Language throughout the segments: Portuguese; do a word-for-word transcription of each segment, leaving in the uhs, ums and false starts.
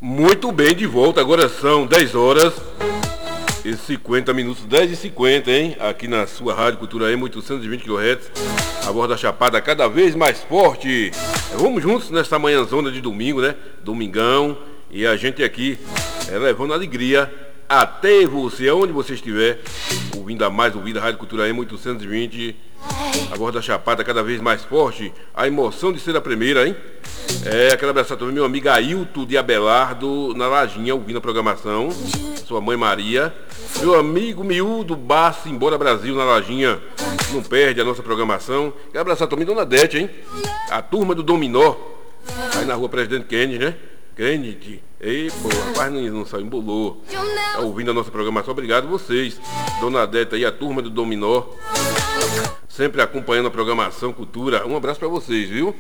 Muito bem, de volta. Agora são dez horas e cinquenta minutos, dez e cinquenta, hein? Aqui na sua Rádio Cultura M, oitocentos e vinte quilohertz, a voz da Chapada cada vez mais forte. Vamos juntos nesta manhãzona de domingo, né? Domingão. E a gente aqui é, levando alegria até você, aonde você estiver, ouvindo a mais ouvida Rádio Cultura M, oitocentos e vinte, a voz da Chapada cada vez mais forte. A emoção de ser a primeira, hein? É, aquela abraçada também, meu amigo Ailton de Abelardo, na Lajinha, ouvindo a programação. Sua mãe Maria. Meu amigo Miúdo Bassi, embora Brasil, na Lajinha, não perde a nossa programação. Quero abraçar também Dona Dete, hein? A turma do Dominó, aí na rua Presidente Kennedy, né? Kennedy. Ei, pô, rapaz, não, não saiu, embolou. Tá ouvindo a nossa programação, obrigado vocês. Dona Dete aí, a turma do Dominó, sempre acompanhando a programação Cultura. Um abraço pra vocês, viu?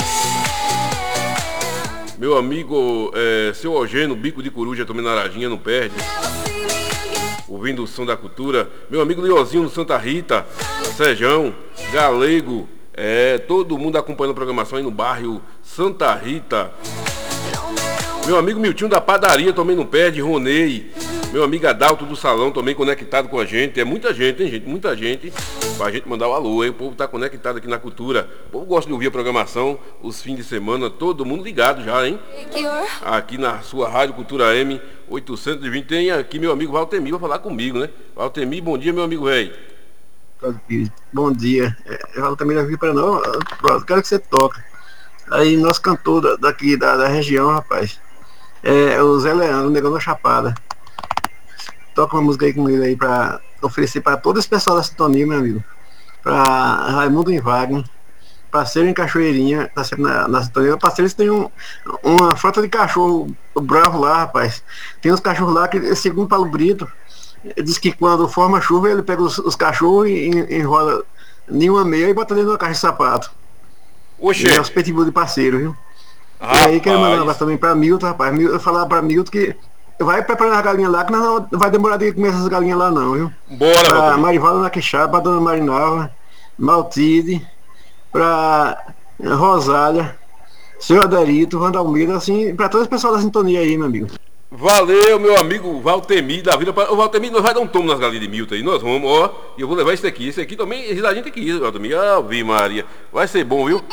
Meu amigo, é, seu Eugênio, Bico de Coruja, também na Lajinha, não perde. Ouvindo o som da cultura. Meu amigo Leozinho no Santa Rita, Sejão, Galego, é, todo mundo acompanhando a programação aí no bairro Santa Rita. Meu amigo Miltinho da Padaria também não perde, Ronei. Meu amigo Adalto do Salão também conectado com a gente. É muita gente, hein, gente? Muita gente. Pra gente mandar o alô, hein? O povo tá conectado aqui na cultura. O povo gosta de ouvir a programação, os fins de semana, todo mundo ligado já, hein? Aqui na sua Rádio Cultura M, oitocentos e vinte. Tem aqui meu amigo Valtemir, vai falar comigo, né? Valtemir, bom dia, meu amigo velho. Bom dia. É, Valtemir aqui para nós. Pronto, quero que você toque. Aí, nosso cantor daqui da, da região, rapaz, é o Zé Leandro, o Negão da Chapada. Toca uma música aí comigo aí pra oferecer para todo esse pessoal da sintonia, meu amigo. Pra Raimundo e Wagner, parceiro em Cachoeirinha, tá sempre na, na sintonia. Parceiro, eles têm um, uma frota de cachorro bravo lá, rapaz. Tem uns cachorros lá que, segundo Paulo Brito, diz que quando forma chuva, ele pega os, os cachorros e enrola em uma meia e bota dentro de uma caixa de sapato. Oxê. E é os pitbull de parceiro, viu? Rapaz. E aí quero mandar um abraço também pra Milton, rapaz. Eu falar pra Milton que vai preparar as galinhas lá, que não vai demorar de comer essas galinhas lá não, viu? Bora, pra Marivalda na Quixaba, pra Dona Marinalva, Maltide, pra Rosália, seu Aderito, Wanda Almeida, assim, pra todo esse pessoal da sintonia aí, meu amigo. Valeu, meu amigo Valtemir da vida. O Valtemir, nós vai dar um tomo nas galinhas de Milton aí. Nós vamos, ó. E eu vou levar esse aqui. Esse aqui também, esse da gente aqui, Valtemir. Ah, vi Maria. Vai ser bom, viu?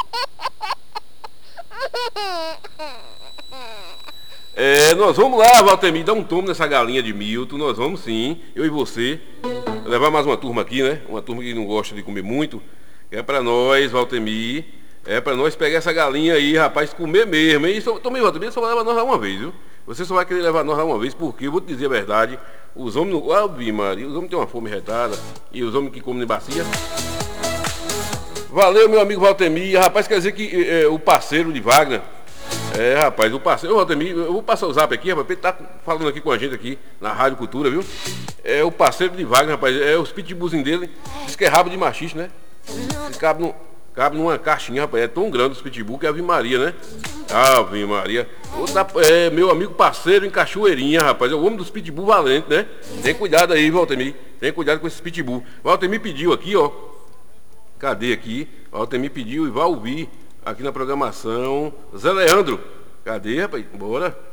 É, nós vamos lá, Valtemir, dar um tomo nessa galinha de Milton. Nós vamos sim, eu e você. Levar mais uma turma aqui, né? Uma turma que não gosta de comer muito. É pra nós, Valtemir. É pra nós pegar essa galinha aí, rapaz, comer mesmo. E só, também, Valtemir, só vai levar nós lá uma vez, viu? Você só vai querer levar nós lá uma vez, porque eu vou te dizer a verdade. Os homens não. Ah, vi, Maria, os homens têm uma fome retada. E os homens que comem de bacia. Valeu, meu amigo Valtemir. Rapaz, quer dizer que é, o parceiro de Wagner. É, rapaz, o parceiro, o Valtemir, eu vou passar o zap aqui, rapaz, ele tá falando aqui com a gente aqui na Rádio Cultura, viu? É o parceiro de Wagner, rapaz, é os pitbullzinhos dele, diz que é rabo de machista, né? Se cabe, no, cabe numa caixinha, rapaz, é tão grande os pitbull que é Ave Maria, né? Ave Maria. Outra, é, meu amigo parceiro em Cachoeirinha, rapaz, é o homem dos pitbull valente, né? Tem cuidado aí, Valtemir, tem cuidado com esses pitbull. Valtemir pediu aqui, ó, cadê aqui? Valtemir pediu e vai ouvir aqui na programação. Zé Leandro, cadê, rapaz? Bora.